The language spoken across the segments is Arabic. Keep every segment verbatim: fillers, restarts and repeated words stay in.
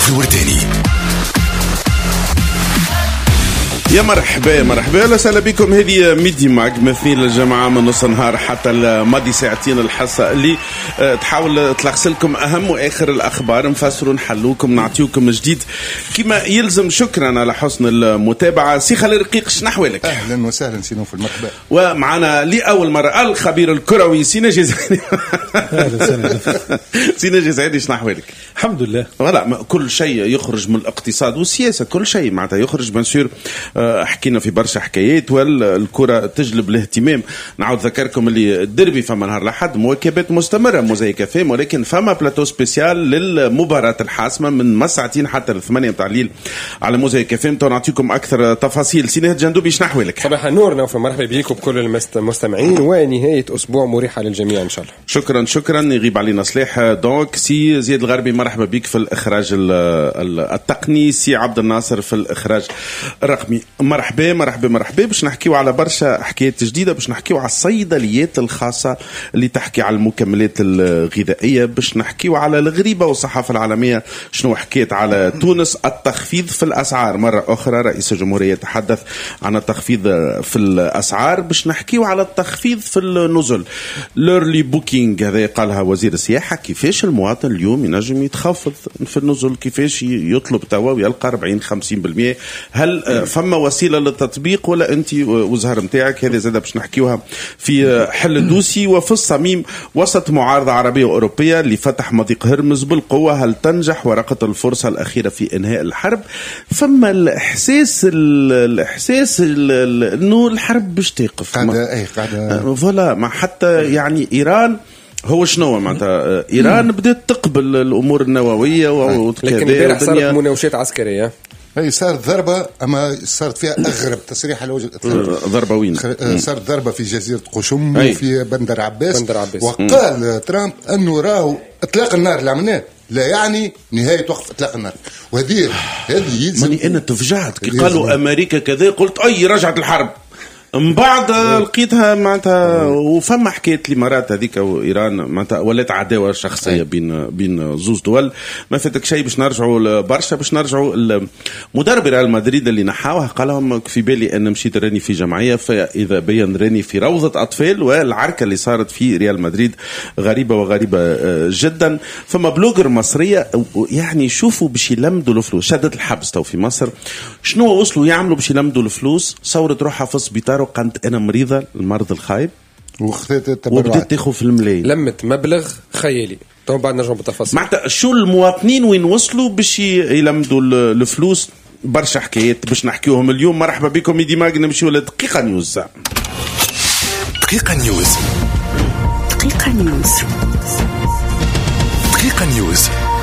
الورداني. يا مرحبا مرحبا اهلا وسهلا بكم. هذه ميدي ماج مثيل الجماعه من نص النهار حتى الماضي ساعتين الحصه اللي تحاول تلخص لكم اهم واخر الاخبار، نفسروا نحلوكم نعطيوكم جديد كما يلزم. شكرا على حسن المتابعه. سي خالد رقيق شنو احوالك؟ اهلا وسهلا سينو في المرحبا. ومعنا لاول مره الخبير الكروي سينا جزائري. اهلا وسهلا سينا جزائري شنو احوالك؟ الحمد لله. ولا كل شيء يخرج من الاقتصاد والسياسه، كل شيء معناتها يخرج بيان سور. حكينا في برشا حكايات والكرة تجلب الاهتمام. نعود ذكركم اللي الدربي فما نهار لحد مواكبات مستمرة موزايك فيم، ولكن فما بلاتو سبيسيال للمباراة الحاسمة من مساعتين حتى الثمانية متاع الليل على موزايك فيم. نعطيكم أكثر تفاصيل. سينيه جندوبي شنو أحوالك؟ صباح النور نوف، مرحبا بكم بكل المستمعين ونهاية أسبوع مريحة للجميع إن شاء الله. شكرا شكرا. يغيب علينا صليح. دونك سي زياد الغربي مرحبا بك في الإخراج التقني، سي عبد الناصر في الإخراج الرقمي. مرحبا مرحبا مرحبا. باش نحكيو على برشا حكايات جديده، باش نحكيو على الصيدليات الخاصه اللي تحكي على المكملات الغذائيه، باش نحكيو على الغريبه والصحافه العالميه شنو حكيت على تونس، التخفيض في الاسعار مره اخرى. رئيس الجمهوريه يتحدث عن التخفيض في الاسعار. باش نحكيو على التخفيض في النزل، ليرلي بوكينج هذا قالها وزير السياحه. كيفاش المواطن اليوم ينجم يتخفض في النزل، كيفاش يطلب توا ويلقى أربعين خمسين بالمئة. هل فما وسيله للتطبيق ولا انت وزهر متاعك؟ هذه زاده باش نحكيوها في حل الدوسي. وفي الصميم وسط معارضه عربيه واوروبيه لفتح مضيق هرمز بالقوه، هل تنجح ورقه الفرصه الاخيره في انهاء الحرب؟ فما الاحساس الاحساس انه الحرب باش توقف قاعده اي قاعده فوالا. ما حتى يعني ايران هو شنو معناتها ايران بدات تقبل الامور النوويه وكذا، لكن امبارح صارت مناوشات عسكريه. هي صارت ضربة، أما صارت فيها أغرب تصريح على وجه الإطلاق. ضربة وين؟ صارت ضربة في جزيرة قشم وفي بندر عباس. بندر عباس. وقال مم. ترامب أنه راهو إطلاق النار اللي عملناه لا يعني نهاية وقف إطلاق النار. وهذه هذه يلزم. ماني أنا تفجعت كي قالوا أمريكا كذا، قلت أي رجعت الحرب. من بعد لقيتها معناتها وفما حكايه الامارات هذيك وايران معناتها ولات عداوه شخصيه بين بين زوز دول. ما فاتك شيء باش نرجعوا لبرشا، باش نرجعوا المدرب ريال مدريد اللي نحاوه قال لهم في بالي ان مشيت راني في جمعيه، فاذا بين راني في روضه اطفال. والعركه اللي صارت في ريال مدريد غريبه وغريبه جدا. فما بلوجر مصريه يعني شوفوا باش يلمدوا الفلوس، شدت الحبس تو في مصر. شنو وصلوا يعملوا باش يلمدوا الفلوس؟ صورت روحها في السبيطار وقالت انا مريضه المرض الخايب وبدأت تاخذ في الملايين، لمت مبلغ خيالي. طبعا بعد نرجع بالتفاصيل. معناتها شو المواطنين وين وصلوا باش يلمدوا الفلوس. برشا حكايات باش نحكيوهم اليوم. مرحبا بكم ميدي ماغ. نمشيو لدقيقه نيوز. دقيقه نيوز دقيقه نيوز دقيقه نيوز.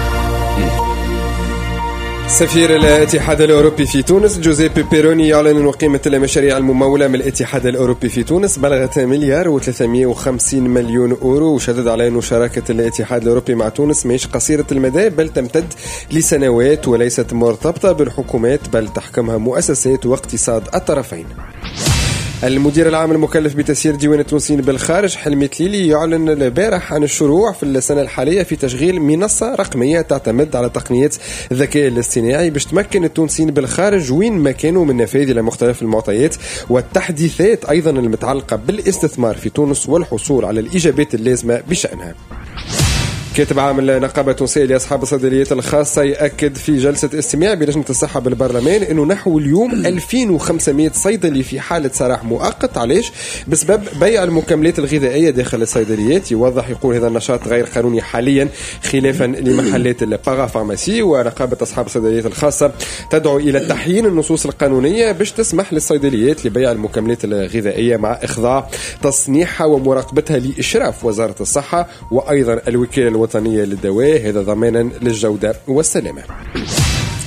سفير الاتحاد الأوروبي في تونس جوزيبي بيروني يعلن أن قيمة المشاريع الممولة من الاتحاد الأوروبي في تونس بلغت مليار وثلاثمائة وخمسين مليون أورو، وشدد على أن شراكة الاتحاد الأوروبي مع تونس مش قصيرة المدى بل تمتد لسنوات وليست مرتبطة بالحكومات بل تحكمها مؤسسات واقتصاد الطرفين. المدير العام المكلف بتسيير ديوان التونسيين بالخارج حلمي تليلي يعلن البارح عن الشروع في السنة الحالية في تشغيل منصة رقمية تعتمد على تقنيات الذكاء الاصطناعي باش تمكن التونسيين بالخارج وين ما كانوا من نفاذ إلى مختلف المعطيات والتحديثات أيضا المتعلقة بالاستثمار في تونس والحصول على الإجابات اللازمة بشأنها. كاتب عام النقابة التونسية لأصحاب الصيدليات الخاصة يأكد في جلسة استماع بلجنة الصحة بالبرلمان أنه نحو اليوم ألفين وخمسمائة صيدلي في حالة سراح مؤقت. علاش؟ بسبب بيع المكملات الغذائية داخل الصيدليات. يوضح يقول هذا النشاط غير قانوني حاليا خلافا لمحلات الباغا فارماسي. ونقابة أصحاب الصيدليات الخاصة تدعو إلى تحيين النصوص القانونية باش تسمح للصيدليات لبيع المكملات الغذائية مع إخضاع تصنيعها ومراقبتها لإشراف وزارة الصحة وأيضا الوكالة الوطنية للدواء، هذا ضمانا للجودة والسلامة.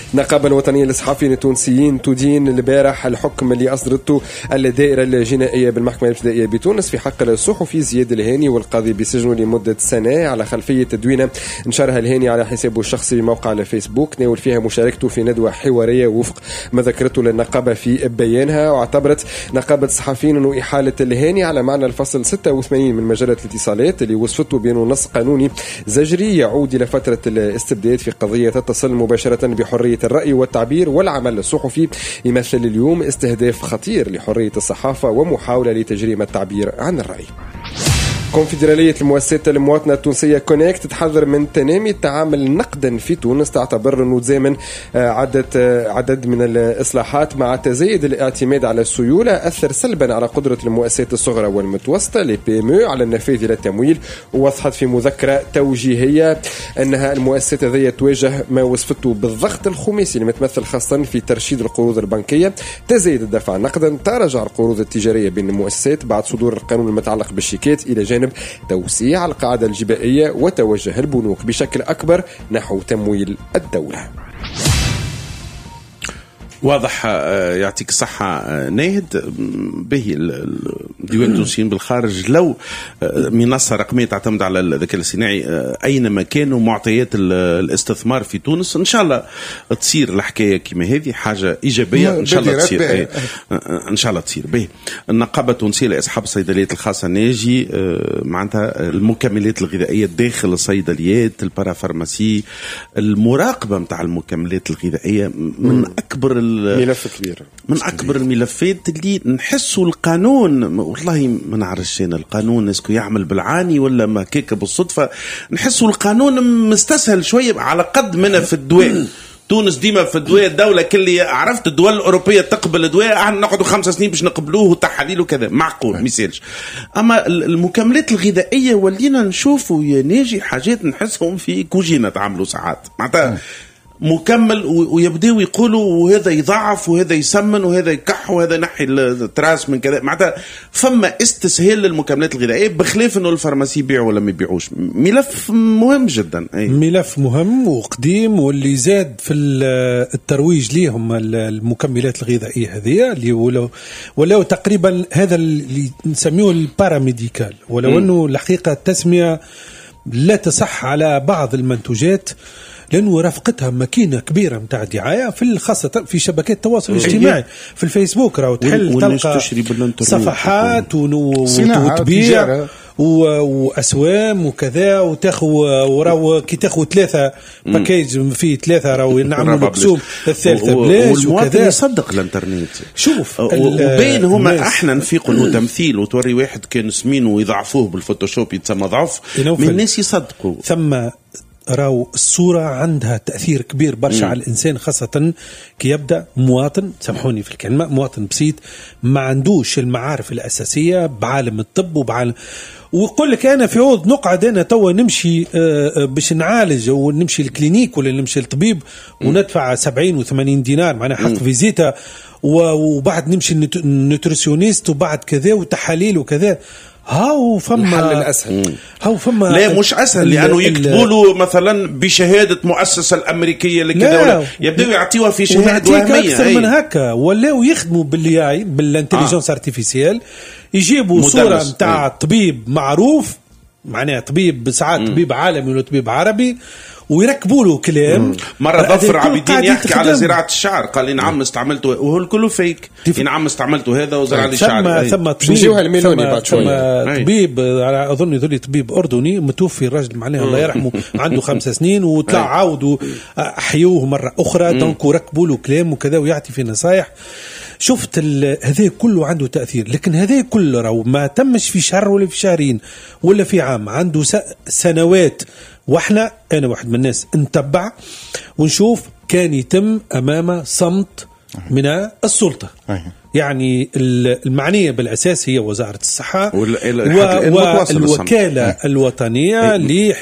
النقابة الوطنية للصحفيين التونسيين تدين البارح الحكم اللي أصدرته الدائرة الجنائية بالمحكمة الابتدائية بتونس في حق الصحفي زياد الهاني والقاضي بسجنه لمدة سنة على خلفية تدوينة نشرها الهاني على حسابه الشخصي بموقع الفيسبوك ناول فيها مشاركته في ندوة حوارية وفق ما ذكرته للنقابة في بيانها. واعتبرت نقابة الصحفيين أنه إحالة الهاني على معنى الفصل ستة وثمانين من مجلة الاتصالات اللي وصفته بأنه نص قانوني زجري يعود إلى فترة الاستبداد في قضية تتصل مباشرة بحرية الرأي والتعبير والعمل الصحفي، يمثل اليوم استهداف خطير لحرية الصحافة ومحاولة لتجريم التعبير عن الرأي. كونفدرالية المؤسسات المواطنة التونسية كونيكت تحذر من تنامي التعامل نقدا في تونس، تعتبر أنه تزامن عدد عدد من الإصلاحات مع تزايد الاعتماد على السيولة أثر سلبا على قدرة المؤسسات الصغرى والمتوسطة لي بي ام او على النفاذ إلى التمويل. ووضحت في مذكرة توجيهية أنها المؤسسات هذه تواجه ما وصفته بالضغط الخماسي المتمثل خاصة في ترشيد القروض البنكية، تزايد الدفع نقدا، تراجع القروض التجارية بين المؤسسات بعد صدور القانون المتعلق بالشيكات، إلى جانب توسيع القاعدة الجبائية وتوجه البنوك بشكل أكبر نحو تمويل الدولة. واضح. يعطيك الصحة ناهد. به الديوان التونسيين بالخارج لو منصة رقمية تعتمد على الذكاء الاصطناعي أينما كانوا معطيات الاستثمار في تونس، إن شاء الله تصير الحكاية كما هذه حاجة إيجابية إن شاء الله تصير. إن شاء الله تصير. به النقابة التونسية لأصحاب الصيدليات الخاصة ناجي معناتها المكملات الغذائية داخل الصيدليات، البارافارماسي، المراقبة متاع المكملات الغذائية من أكبر ملف كبير، من أكبر الملفات اللي نحسوا القانون والله ما نعرفش أنا القانون اسكو يعمل بالعاني ولا ما كيك بالصدفة، نحسوا القانون مستسهل شوية على قد منا في الدواء. تونس ديما في الدواء الدولة كل عرفت الدول الأوروبية تقبل الدواء، احنا نقعدوا خمس سنين باش نقبلوه وتحاليل وكذا معقول ميسالش. أما المكملات الغذائية ولينا نشوفوا يا ناجي حاجات نحسهم في كوجينة تعملوا ساعات معناتها مكمل ويبداو يقولوا وهذا يضعف وهذا يسمن وهذا يكح وهذا نحي التراس من كذا، معناتها فما استسهال للمكملات الغذائيه بخلاف انه الفارماسي يبيعوا ولا ما يبيعوش. ملف مهم جدا. أي. ملف مهم وقديم واللي زاد في الترويج ليهم المكملات الغذائيه هذه اللي ولو ولو تقريبا هذا اللي نسميه الباراميديكال، ولو انه الحقيقه التسميه لا تصح على بعض المنتوجات لأنه رافقتها ماكينة كبيرة متاع دعاية في خاصة في شبكات التواصل الاجتماعي في الفيسبوك، راهو تحل تلقى صفحات وتبيع وأسوام وكذا وتاخو وراو كي تاخو ثلاثة باكيج في ثلاثة راهو نعملوا مقسوم الثالثة بلاش وكذا. يصدق الانترنت. شوف وبين هما احنا نفيقوا انه تمثيل وتوري واحد كان سمين ويضعفوه بالفوتوشوب يتسمى ضعف من الناس يصدقوا. ثم راو الصورة عندها تأثير كبير برشا على الإنسان، خاصة كي يبدأ مواطن سامحوني في الكلمة مواطن بسيط ما عندوش المعارف الأساسية بعالم الطب وبعالم ويقول لك أنا في عوض نقعد أنا توا نمشي باش نعالج أو نمشي الكلينيك ولا نمشي الطبيب وندفع سبعين وثمانين دينار معناها حق فيزيتا وبعد نمشي النوتريسيونيست وبعد كذا وتحاليل وكذا. هاو فما الحل الأسهل. هاو فما لا مش أسهل لأنه يكتبوا له مثلا بشهادة مؤسسة الأمريكية لكذا ولا يبدأوا يعطيوها في شهادة وهمية أكثر من هكا ولا ويخدموا باللي اي بالانتليجنس ارتيفيسيال يجيبوا صورة متاع طبيب معروف معناها طبيب بساعات طبيب عالمي ولا طبيب عربي ويركبوا له كلام. مرة ظفر عابدين يحكي على زراعة الشعر قال لي نعم استعملته وهو الكل فيك نعم استعملته هذا وزرع لي الشعر. ثم طبيب طبيب أظن يذلي طبيب أردني متوفي الرجل معناه الله يرحمه عنده خمس سنين وطلع عاودوا أحيوه مرة أخرى دونك وركبوا له كلام وكذا ويعطي في نصايح. شفت هذا كله عنده تأثير، لكن هذا كله رو ما تمش في شهر ولا في شهرين ولا في عام، عنده سنوات. واحنا انا واحد من الناس نتبع ونشوف كان يتم امام صمت من السلطة. يعني المعنية بالأساس هي وزارة الصحة والوكالة الوطنية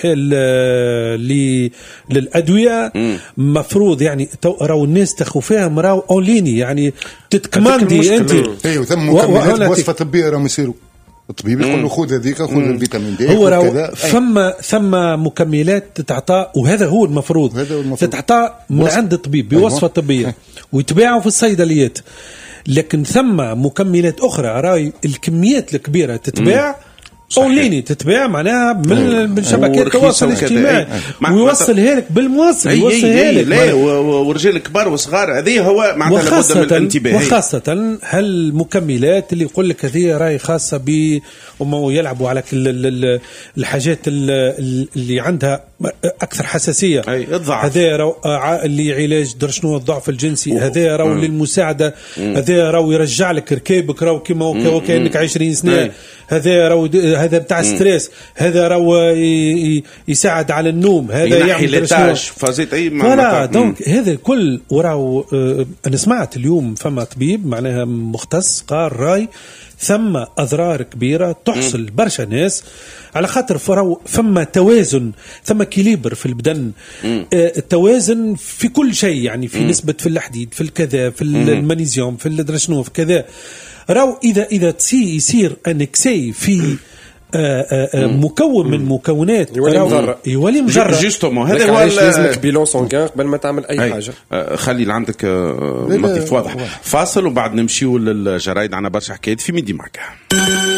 للأدوية. مفروض يعني راو الناس تخوفها مراو أوليني يعني تتكماندي أنت أيوة ثم مكملات وصفة طبية راهم يصيروا الطبيب يقول له خذ هذيك خذ الفيتامين دي هو راهو ثم ثم مكملات تتعطى وهذا هو المفروض, المفروض. تتعطى من وصف. عند الطبيب بوصفه طبيه ويتباعوا في الصيدليات. لكن ثم مكملات اخرى راي الكميات الكبيره تتباع اونلاين تتباع معناها من من شبكات التواصل الاجتماعي ويوصلها لك بالموصل يوصلها لك لا ورجال كبار وصغار. هذه هو معناتها لابد من الانتباه. وخاصه هالمكملات اللي يقول لك هذه راي خاصه ب وما يلعبوا على الحاجات اللي عندها اكثر حساسيه. هذا راهو اللي علاج درشنو الضعف الجنسي. هذا راهو للمساعده. هذا راهو يرجع لك ركابك راهو كيما وكانك عشرين سنه. هذا راهو هذا بتاع ستريس. هذا راهو يساعد على النوم. هذا يعمل فازيت اي فوالا. دونك هذا الكل وراهو انا سمعت اليوم فما طبيب معناها مختص قال راي ثم اضرار كبيره تحصل برشا ناس على خاطر فراو فما توازن ثم كيليبر في البدن. آه التوازن في كل شيء يعني في مم. نسبه في الحديد في الكذا في المغنيسيوم في الدرشنو في كذا راو اذا اذا تسي يصير انكسي في آآ آآ مكون من مكونات يولي مضر يولي مضر جوستومون. هذا هو لازمك بيلون سونغان قبل ما تعمل اي, أي. حاجه. خلي عندك موتيف واضح. فاصل وبعد نمشيو للجرايد. عنا برشا حكايات في ميدي معك.